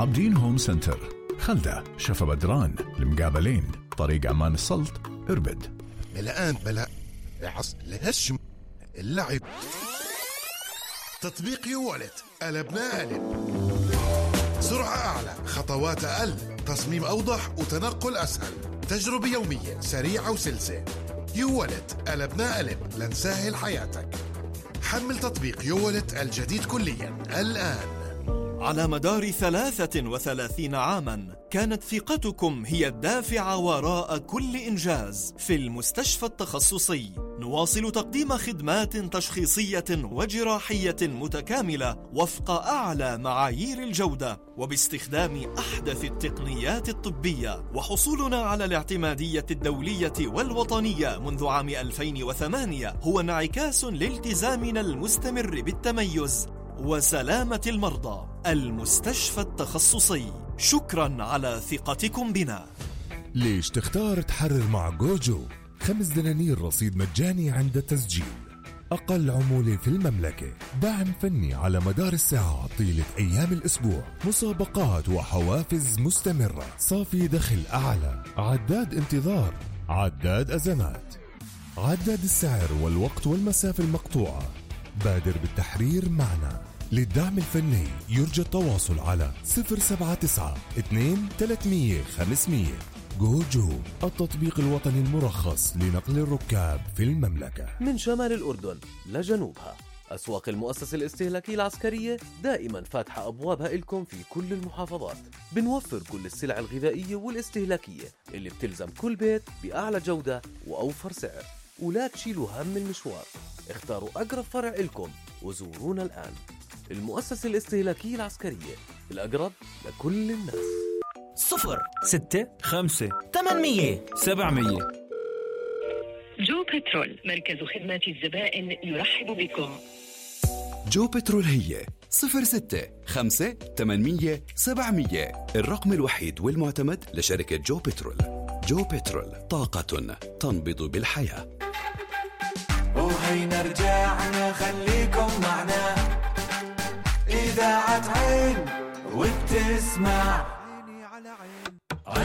عابدين هوم سنتر، خلدة، شفا بدران، المقابلين، طريق عمان السلط، اربد. الآن بلا عص لهش اللعب. تطبيق يوالت قلبنا قلب، سرعة أعلى، خطوات أقل، تصميم أوضح وتنقل أسهل، تجربة يومية سريعة وسلسة. يوالت قلبنا قلب لنسهل حياتك. حمل تطبيق يوالت الجديد كليا الآن. على مدار 33 عاماً كانت ثقتكم هي الدافع وراء كل إنجاز. في المستشفى التخصصي نواصل تقديم خدمات تشخيصية وجراحية متكاملة وفق أعلى معايير الجودة وباستخدام أحدث التقنيات الطبية، وحصولنا على الاعتمادية الدولية والوطنية منذ عام 2008 هو انعكاس لالتزامنا المستمر بالتميز وسلامة المرضى. المستشفى التخصصي، شكرا على ثقتكم بنا. ليش تختار تحرر مع جوجو؟ 5 دنانير رصيد مجاني عند التسجيل، أقل عمولة في المملكة، دعم فني على مدار الساعة طيلة أيام الأسبوع، مسابقات وحوافز مستمرة، صافي دخل أعلى، عداد انتظار، عداد أزمات، عداد السعر والوقت والمسافة المقطوعة. بادر بالتحرير معنا. للدعم الفني يرجى التواصل على 079 2 300 500. جوجو، التطبيق الوطني المرخص لنقل الركاب في المملكة. من شمال الأردن لجنوبها، أسواق المؤسسة الاستهلاكية العسكرية دائما فاتحة أبوابها إلكم في كل المحافظات. بنوفر كل السلع الغذائية والاستهلاكية اللي بتلزم كل بيت بأعلى جودة وأوفر سعر، ولا تشيلوا هم المشوار. اختاروا أقرب فرع إلكم وزورونا الآن. المؤسسة الاستهلاكية العسكرية، الأقرب لكل الناس. 065-800-700. جو بترول، مركز خدمات الزبائن، يرحب بكم. جو بترول هي 065-800-700، الرقم الوحيد والمعتمد لشركة جو بترول. جو بترول، طاقة تنبض بالحياة. وهي نرجعنا، خليكم معنا، إذاعة عين وبتسمع